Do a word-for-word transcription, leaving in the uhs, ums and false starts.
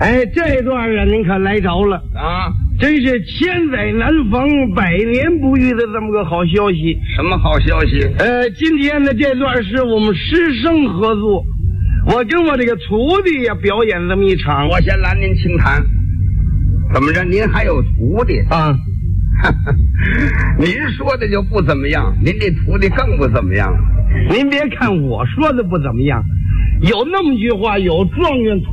哎，这段啊，您可来着了啊！ 真是千载难逢、百年不遇的这么个好消息。 什么好消息？ 呃，今天的这段是我们师生合作，我跟我这个徒弟呀、啊、表演这么一场。 我先拦您清谈。怎么着？您还有徒弟啊？ 您说的就不怎么样，您这徒弟更不怎么样。 您别看我说的不怎么样，有那么句话，有状元徒